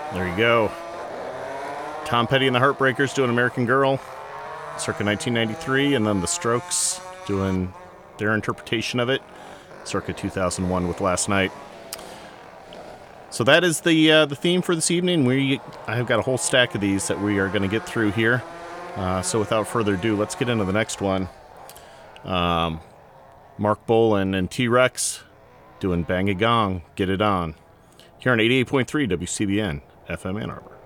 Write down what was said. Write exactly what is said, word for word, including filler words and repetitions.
There you go. Tom Petty and the Heartbreakers doing American Girl, circa nineteen ninety-three, and then the Strokes doing their interpretation of it, circa two thousand one with Last Night. So that is the uh, the theme for this evening. We I've got a whole stack of these that we are going to get through here. Uh, so without further ado, let's get into the next one. Um, Mark Bolan and T-Rex doing Bang a Gong, Get It On, here on eighty-eight point three W C B N, F M Ann Arbor.